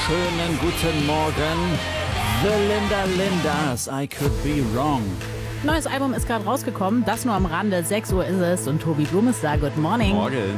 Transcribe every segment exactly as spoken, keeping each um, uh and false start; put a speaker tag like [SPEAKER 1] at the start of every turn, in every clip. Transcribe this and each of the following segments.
[SPEAKER 1] wunderschönen guten Morgen. The Linda Lindas, I Could Be Wrong.
[SPEAKER 2] Neues Album ist gerade rausgekommen, das nur am Rande. sechs Uhr ist es und Tobi Blum ist da. Good morning.
[SPEAKER 1] Morgen.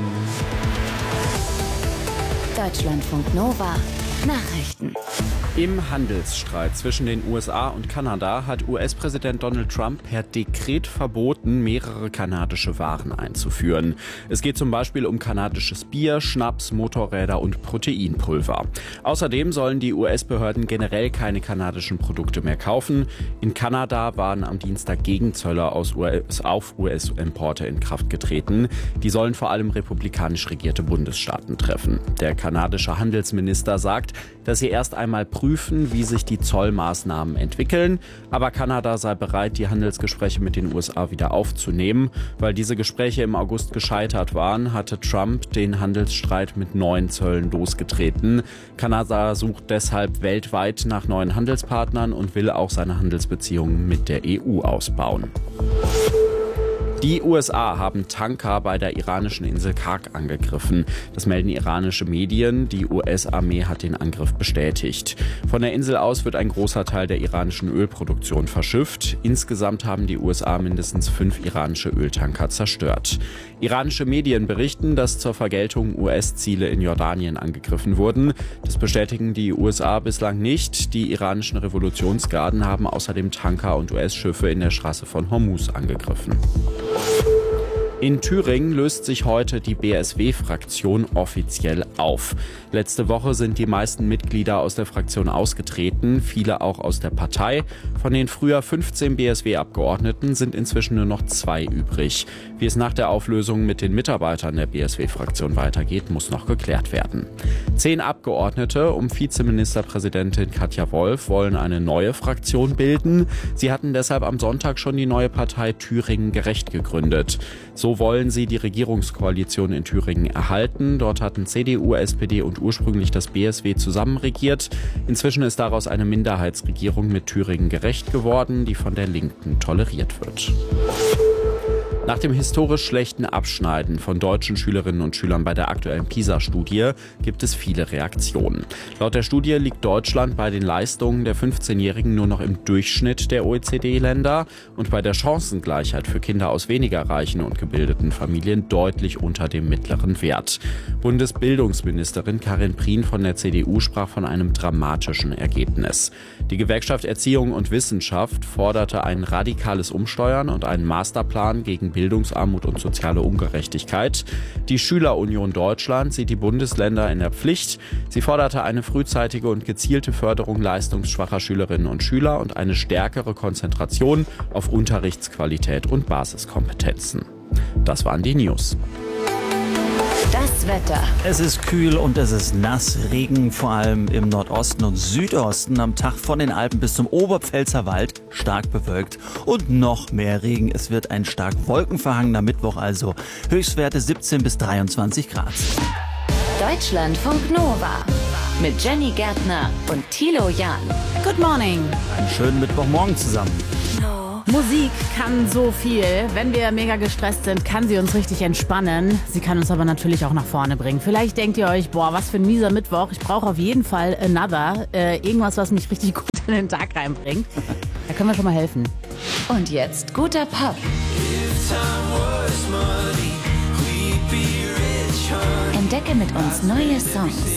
[SPEAKER 3] Deutschlandfunk Nova. Nachrichten.
[SPEAKER 4] Im Handelsstreit zwischen den U S A und Kanada hat U S-Präsident Donald Trump per Dekret verboten, mehrere kanadische Waren einzuführen. Es geht zum Beispiel um kanadisches Bier, Schnaps, Motorräder und Proteinpulver. Außerdem sollen die U S-Behörden generell keine kanadischen Produkte mehr kaufen. In Kanada waren am Dienstag Gegenzölle aus U S auf U S-Importe in Kraft getreten. Die sollen vor allem republikanisch regierte Bundesstaaten treffen. Der kanadische Handelsminister sagt, dass sie erst einmal prüfen, wie sich die Zollmaßnahmen entwickeln. Aber Kanada sei bereit, die Handelsgespräche mit den U S A wieder aufzunehmen. Weil diese Gespräche im August gescheitert waren, hatte Trump den Handelsstreit mit neuen Zöllen losgetreten. Kanada sucht deshalb weltweit nach neuen Handelspartnern und will auch seine Handelsbeziehungen mit der E U ausbauen. Die U S A haben Tanker bei der iranischen Insel Karg angegriffen. Das melden iranische Medien. Die U S-Armee hat den Angriff bestätigt. Von der Insel aus wird ein großer Teil der iranischen Ölproduktion verschifft. Insgesamt haben die U S A mindestens fünf iranische Öltanker zerstört. Iranische Medien berichten, dass zur Vergeltung U S-Ziele in Jordanien angegriffen wurden. Das bestätigen die U S A bislang nicht. Die iranischen Revolutionsgarden haben außerdem Tanker und U S-Schiffe in der Straße von Hormuz angegriffen. In Thüringen löst sich heute die B S W-Fraktion offiziell auf. Letzte Woche sind die meisten Mitglieder aus der Fraktion ausgetreten, viele auch aus der Partei. Von den früher fünfzehn B S W-Abgeordneten sind inzwischen nur noch zwei übrig. Wie es nach der Auflösung mit den Mitarbeitern der B S W-Fraktion weitergeht, muss noch geklärt werden. Zehn Abgeordnete um Vizeministerpräsidentin Katja Wolf wollen eine neue Fraktion bilden. Sie hatten deshalb am Sonntag schon die neue Partei Thüringen gerecht gegründet. So wollen sie die Regierungskoalition in Thüringen erhalten. Dort hatten C D U, S P D und ursprünglich das B S W zusammen regiert. Inzwischen ist daraus eine Minderheitsregierung mit Thüringen gerecht geworden, die von der Linken toleriert wird. Nach dem historisch schlechten Abschneiden von deutschen Schülerinnen und Schülern bei der aktuellen PISA-Studie gibt es viele Reaktionen. Laut der Studie liegt Deutschland bei den Leistungen der fünfzehnjährigen nur noch im Durchschnitt der O E C D-Länder und bei der Chancengleichheit für Kinder aus weniger reichen und gebildeten Familien deutlich unter dem mittleren Wert. Bundesbildungsministerin Karin Prien von der C D U sprach von einem dramatischen Ergebnis. Die Gewerkschaft Erziehung und Wissenschaft forderte ein radikales Umsteuern und einen Masterplan gegen Bildungsarmut und soziale Ungerechtigkeit. Die Schülerunion Deutschland sieht die Bundesländer in der Pflicht. Sie forderte eine frühzeitige und gezielte Förderung leistungsschwacher Schülerinnen und Schüler und eine stärkere Konzentration auf Unterrichtsqualität und Basiskompetenzen. Das waren die News.
[SPEAKER 3] Das Wetter.
[SPEAKER 1] Es ist kühl und es ist nass. Regen vor allem im Nordosten und Südosten. Am Tag von den Alpen bis zum Oberpfälzer Wald stark bewölkt und noch mehr Regen. Es wird ein stark wolkenverhangener Mittwoch, also Höchstwerte siebzehn bis dreiundzwanzig Grad.
[SPEAKER 3] Deutschlandfunk Nova. Mit Jenny Gärtner und Thilo Jahn.
[SPEAKER 2] Good morning.
[SPEAKER 1] Einen schönen Mittwochmorgen zusammen.
[SPEAKER 2] Musik kann so viel. Wenn wir mega gestresst sind, kann sie uns richtig entspannen. Sie kann uns aber natürlich auch nach vorne bringen. Vielleicht denkt ihr euch, boah, was für ein mieser Mittwoch. Ich brauche auf jeden Fall Another. Äh, irgendwas, was mich richtig gut in den Tag reinbringt. Da können wir schon mal helfen.
[SPEAKER 3] Und jetzt guter Pop. Entdecke mit uns neue Songs.